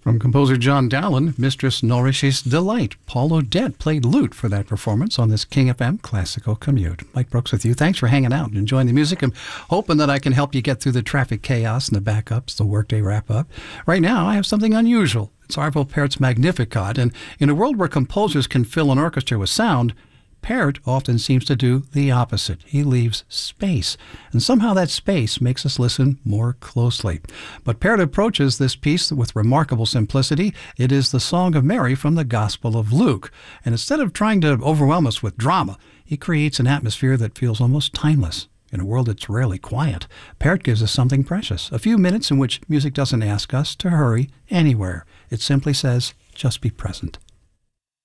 From composer John Dowland, Mistress Nourishes Delight. Paul Odette played lute for that performance on this King FM Classical Commute. Mike Brooks with you. Thanks for hanging out and enjoying the music. I'm hoping that I can help you get through the traffic chaos and the backups, the workday wrap-up. Right now, I have something unusual. It's Arvo Pärt's Magnificat, and in a world where composers can fill an orchestra with sound, Pärt often seems to do the opposite. He leaves space, and somehow that space makes us listen more closely. But Pärt approaches this piece with remarkable simplicity. It is the Song of Mary from the Gospel of Luke, and instead of trying to overwhelm us with drama, he creates an atmosphere that feels almost timeless. In a world that's rarely quiet, Pärt gives us something precious, a few minutes in which music doesn't ask us to hurry anywhere. It simply says, just be present.